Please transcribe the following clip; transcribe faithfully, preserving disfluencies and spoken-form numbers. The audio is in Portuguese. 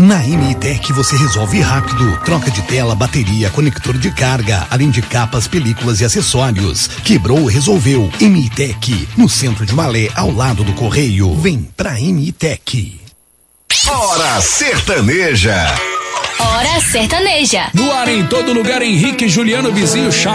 Na M I Tech você resolve rápido. Troca de tela, bateria, conector de carga, além de capas, películas e acessórios. Quebrou, resolveu. M I Tech, no centro de Malé, ao lado do Correio. Vem pra M I Tech. Hora Sertaneja. Hora Sertaneja. No ar em todo lugar, Henrique Juliano Vizinho Chá.